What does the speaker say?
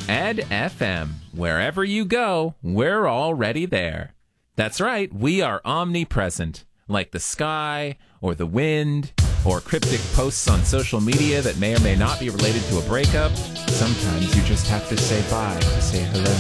Ed FM. Wherever you go, we're already there. That's right, we are omnipresent, like the sky, or the wind, or cryptic posts on social media that may or may not be related to a breakup. Sometimes you just have to say bye to say hello.